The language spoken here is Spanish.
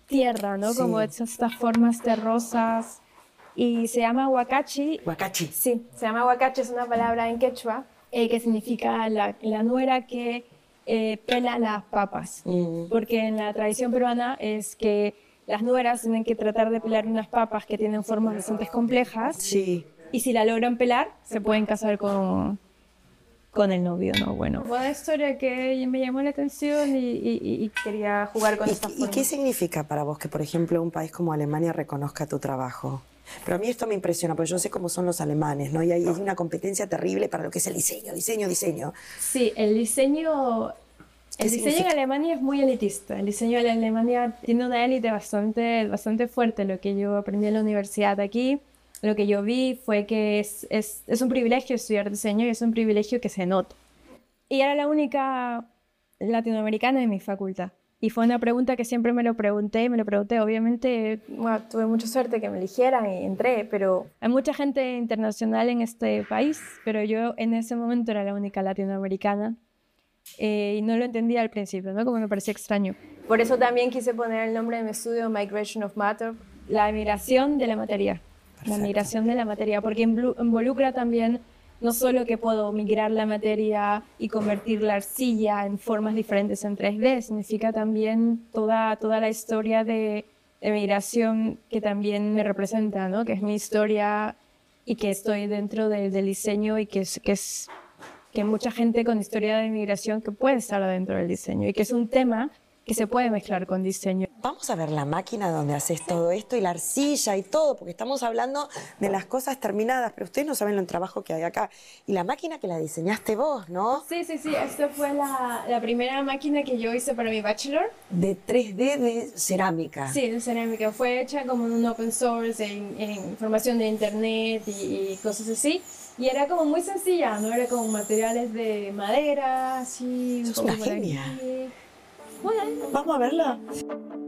tierra, ¿no? Sí. Como estas formas terrosas. Y se llama huacachi. Huacachi. Sí, se llama huacachi, es una palabra en quechua que significa la nuera que pela las papas. Porque en la tradición peruana es que las nueras tienen que tratar de pelar unas papas que tienen formas bastante complejas. Sí. Y si la logran pelar, se pueden casar con el novio, ¿no? Bueno, fue una historia que me llamó la atención y quería jugar con esta ¿Y forma. qué significa para vos que, por ejemplo, un país como Alemania reconozca tu trabajo? Pero a mí esto me impresiona, porque yo sé cómo son los alemanes, ¿no? Y hay una competencia terrible para lo que es el diseño. Sí, el diseño en Alemania es muy elitista. El diseño en Alemania tiene una élite bastante fuerte. Lo que yo aprendí en la universidad aquí, lo que yo vi fue que es un privilegio estudiar diseño y es un privilegio que se nota. Y era la única latinoamericana en mi facultad. Y fue una pregunta que siempre me lo pregunté. Obviamente, bueno, tuve mucha suerte que me eligieran y entré, pero hay mucha gente internacional en este país, pero yo en ese momento era la única latinoamericana. Y no lo entendía al principio, ¿no? Como me parecía extraño. Por eso también quise poner el nombre de mi estudio, Migration of Matter, la migración de la materia. Perfecto. La migración de la materia, porque involucra también no solo que puedo migrar la materia y convertir la arcilla en formas diferentes en 3D, significa también toda la historia de migración que también me representa, ¿no? Que es mi historia y que estoy dentro del diseño y que hay mucha gente con historia de migración que puede estar dentro del diseño y que es un tema que se puede mezclar con diseño. Vamos a ver la máquina donde haces todo esto y la arcilla y todo, porque estamos hablando de las cosas terminadas, pero ustedes no saben el trabajo que hay acá. Y la máquina que la diseñaste vos, ¿no? Sí, esta fue la primera máquina que yo hice para mi bachelor. De 3D de cerámica. Sí, de cerámica. Fue hecha como en un open source, en información de internet y cosas así. Y era como muy sencilla, ¿no? Era como materiales de madera, así. Sos una genia. Vamos a verla.